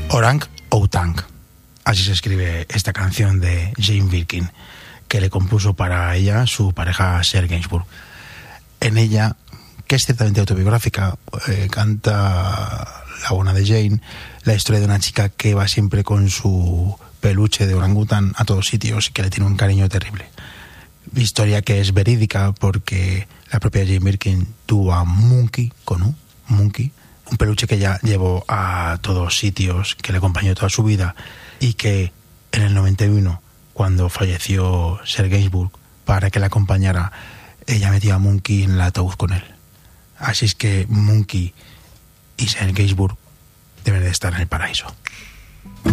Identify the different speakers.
Speaker 1: Orang Outang, así se escribe esta canción de Jane Birkin, que le compuso para ella su pareja Serge Gainsbourg. En ella, que es ciertamente autobiográfica, canta la buena de Jane la historia de una chica que va siempre con su peluche de orangután a todos sitios y que le tiene un cariño terrible. Historia que es verídica porque la propia Jane Birkin tuvo a Monkey, un peluche que ella llevó a todos sitios, que le acompañó toda su vida y que en el 91, cuando falleció Serge Gainsbourg, para que la acompañara, ella metía a Monkey en el ataúd con él. Así es que Monkey y Serge Gainsbourg deben de estar en el paraíso.